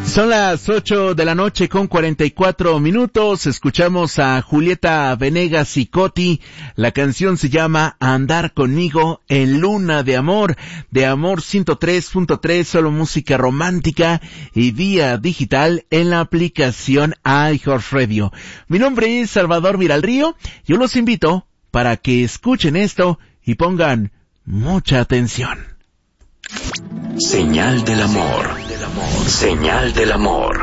Son las 8 de la noche con 44 minutos. Escuchamos a Julieta Venegas y Coti. La canción se llama Andar conmigo en Luna de Amor 103.3, solo música romántica y vía digital en la aplicación iHeartRadio. Mi nombre es Salvador Viralrío. Yo los invito para que escuchen esto y pongan mucha atención. Señal del amor. Señal del amor.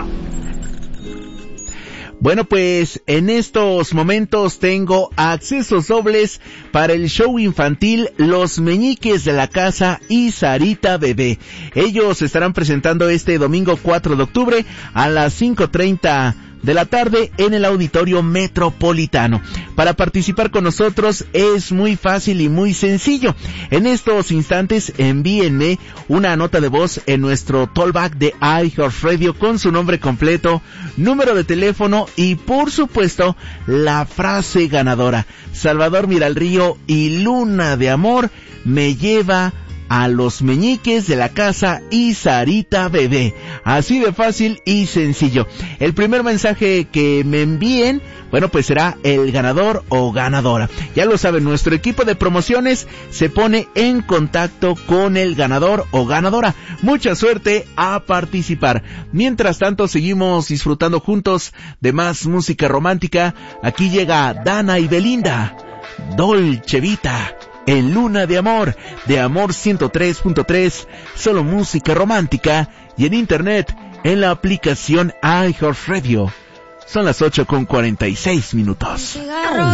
Bueno, pues en estos momentos tengo accesos dobles para el show infantil Los Meñiques de la Casa y Sarita Bebé. Ellos estarán presentando este domingo 4 de octubre a las 5:30 de la tarde en el Auditorio Metropolitano. Para participar con nosotros es muy fácil y muy sencillo. En estos instantes envíenme una nota de voz en nuestro tollback de iHeartRadio con su nombre completo, número de teléfono y por supuesto la frase ganadora. Salvador Viralrío y Luna de Amor me lleva a Los Meñiques de la Casa y Sarita Bebé. Así de fácil y sencillo. El primer mensaje que me envíen, bueno, pues será el ganador o ganadora. Ya lo saben, nuestro equipo de promociones se pone en contacto con el ganador o ganadora. Mucha suerte a participar. Mientras tanto, seguimos disfrutando juntos de más música romántica. Aquí llega Dana y Belinda, Dolce Vita, en Luna de Amor 103.3, solo música romántica y en internet en la aplicación iHeartRadio. Son las 8:46 minutos.